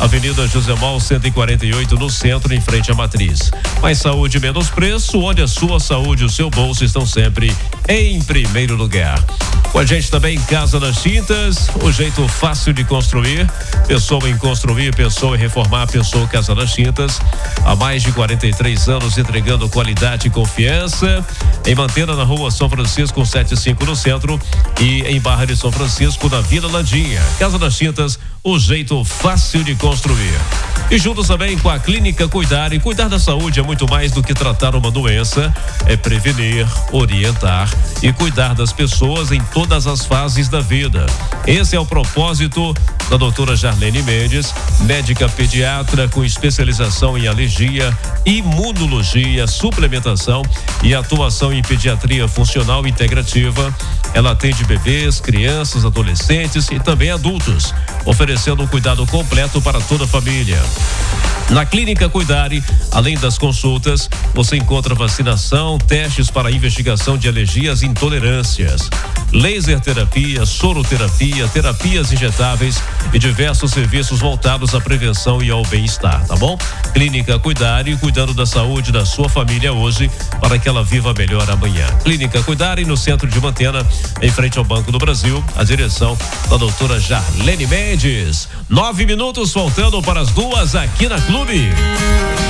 Avenida José Mal 148, no centro, em frente à Matriz. Mais saúde, menos preço, onde a sua saúde e o seu bolso estão sempre em primeiro lugar. Com a gente também Casa das Tintas, o jeito fácil de construir. Pensou em construir, pensou em reformar, pensou Casa das Tintas. Há mais de 43 anos entregando qualidade e confiança. Em Mantena, na Rua São Francisco 175, no centro, e em Barra de São Francisco, na Vila Landinha. Casa das Tintas, o jeito fácil de construir. E juntos também com a Clínica Cuidar. E cuidar da saúde é muito mais do que tratar uma doença, é prevenir, orientar e cuidar das pessoas em todas as fases da vida. Esse é o propósito da doutora Jarlene Mendes, médica pediatra com especialização em alergia, imunologia, suplementação e atuação em pediatria funcional integrativa. Ela atende bebês, crianças, adolescentes e também adultos, oferecendo um cuidado completo para toda a família. Na Clínica Cuidare, além das consultas, você encontra vacinação, testes para investigação de alergias e intolerâncias, laser terapia, soroterapia, terapias injetáveis e diversos serviços voltados à prevenção e ao bem-estar, tá bom? Clínica Cuidare, cuidando da saúde da sua família hoje, para que ela viva melhor amanhã. Clínica Cuidare, no centro de Mantena, em frente ao Banco do Brasil, a direção da doutora Jarlene Mendes. 9 minutos faltando para as 2 aqui na Clube.